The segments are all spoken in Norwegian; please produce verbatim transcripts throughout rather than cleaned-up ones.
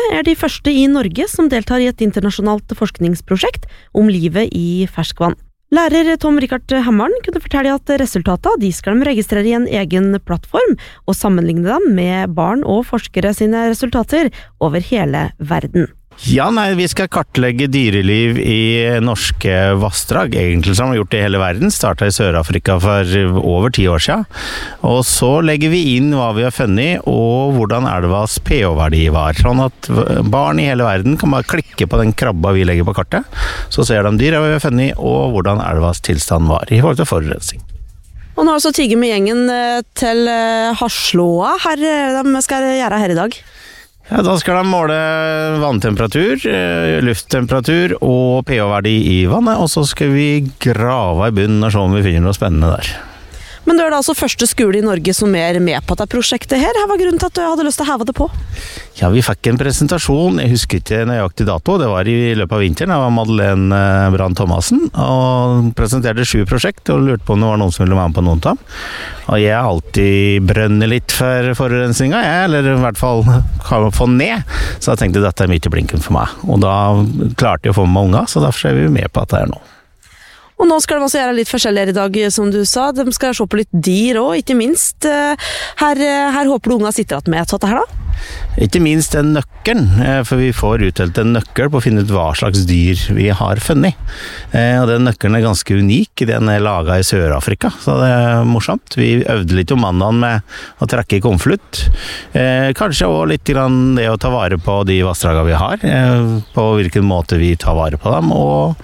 er de første i Norge som deltar i et internasjonalt forskningsprosjekt om livet i ferskvann. Lærer Tom Rikard Hammaren kunne fortelle at resultatet de skal de registrere i en egen plattform og sammenligne dem med barn og forskere sine resultater over hele verden. Ja, nei, vi skal kartlegge dyreliv i norske vassdrag, egentlig som vi har gjort det i hele verden. Startet i Sør-Afrika for over ti år siden. Og så legger vi inn hva vi har funnet, og hvordan elvas pH-verdi var. Sånn at barn i hele verden kan bare klikke på den krabba vi legger på kartet, så ser de dyra vi har funnet, og hvordan elvas tilstand var i forhold til forurensning. Og nå har altså tiget med gjengen til Haslåa. Her de skal gjøre her i dag. Ja, da skal de måle vanntemperatur, lufttemperatur og pH-verdi i vannet, og så skal vi grave i bunnen og se om vi finner noe spennende der. Men du er da altså første skole i Norge som er med på dette prosjektet her. Hva var grunnen til at du hadde lyst til å heve det på? Ja, vi fikk en presentasjon, jeg husker ikke nøyaktig dato, det var i løpet av vinteren. Det var Madeleine Brand Thomassen, og presenterte sju prosjekt, og lurte på om det var noen som ville være med på noen av dem. Og jeg har alltid brønnet litt for forurensninga, jeg, eller i hvert fall kan få ned, så jeg tenkte dette er midt i blinken for meg. Og da klarte jeg å få med meg unga, så derfor er vi med på dette her nå. Og nå skal de også gjøre litt forskjelligere i dag, som du sa. De skal se på litt dyr også, ikke minst. Her, her håper du unga sitter at med et sånt her da? Ikke minst den nøkkelen, for vi får utdelt en nøkkel på å finne ut hva slags dyr vi har funnet. Og den nøkkelen er ganske unik, den er laget i Sør-Afrika, så det er morsomt. Vi øvde litt om mandagen med å trekke i konflutt. Kanskje også litt grann det å ta vare på de vassdragene vi har, på hvilken måte vi tar vare på dem,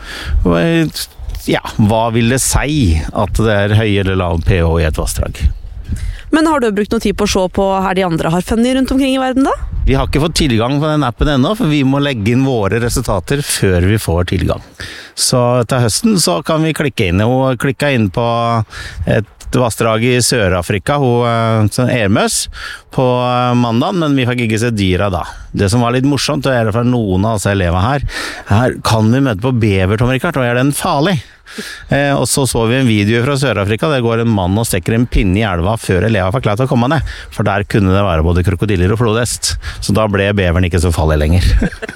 og ja, hva vil det si at det er høy eller lav pH i et vassdrag? Men har du brukt noe tid på å se på her de andre har funnet rundt omkring i verden da? Vi har ikke fått tilgang på den appen ennå, for vi må legge inn våre resultater før vi får tilgang. Så til høsten så kan vi klikke inn, og klikke inn på et vassdrag i Sør-Afrika, hun Ermøs, på mandagen, men vi fikk ikke se dyra da. Det som var litt morsomt, og er det for noen av oss elever her, her kan vi møte på bever, Tom Rikard, og er den farlig? Eh, og så så vi en video fra Sør-Afrika, der går en mann og stekker en pinne i elva før elever fikk lov til å komme ned, for der kunne det være både krokodiller og flodhest, så da ble beveren ikke så farlig lenger.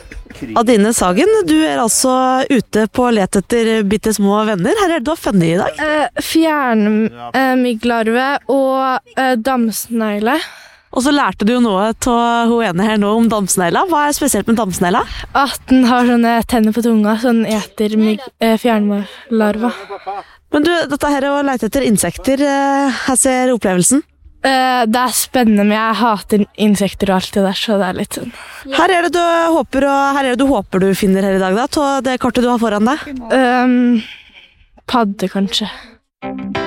Adine Sagen, du er altså ute på let etter bitte små venner. Her er det du har funnet i dag? Eh, Fjernmygglarve og eh, damsnegle. Og så lærte du jo noe til hun ene her nå om damsnegla. Hva er spesielt med damsnegla? At den har sånne tenner på tunga, så den eter mygg, eh, fjernmygglarva. Men du, dette her å lete etter insekter, eh, her ser opplevelsen. Eh, det er spennende, men jeg hater insekter og alt det der, så det er litt sånn. Her er det du håper, og her er det du håper du finner her i dag da, til det kartet du har foran deg? Um, padde kanskje.